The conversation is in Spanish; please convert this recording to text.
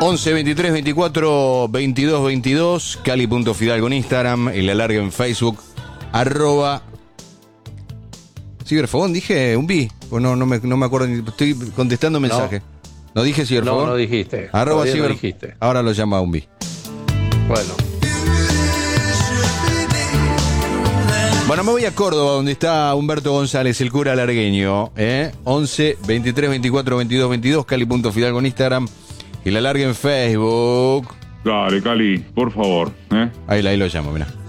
11 23 24 22 22, Cali.Fidalgo en Instagram, el alargue en Facebook, @ Ciberfogón, dije un bi, pues no me acuerdo, estoy contestando mensajes. No dije Ciberfogón. No dijiste. @ No dijiste. Ahora lo llama un bi. Bueno, me voy a Córdoba, donde está Humberto González, el cura largueño. 11 23 24 22 22, Cali.Fidalgo en Instagram, y la alargue en Facebook. Dale, Cali, por favor. Ahí lo llamo, mirá.